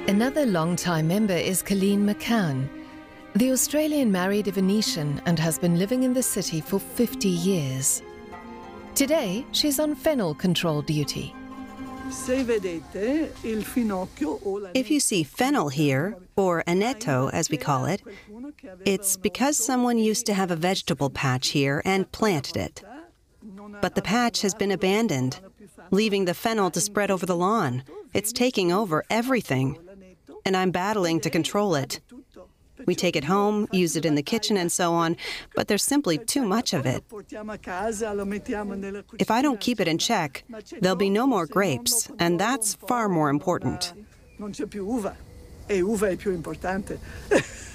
Another long-time member is Colleen McCann. The Australian married a Venetian and has been living in the city for 50 years. Today, she's on fennel control duty. If you see fennel here, or aneto as we call it, it's because someone used to have a vegetable patch here and planted it. But the patch has been abandoned, leaving the fennel to spread over the lawn. It's taking over everything, and I'm battling to control it. We take it home, use it in the kitchen and so on, but there's simply too much of it. If I don't keep it in check, there'll be no more grapes, and that's far more important.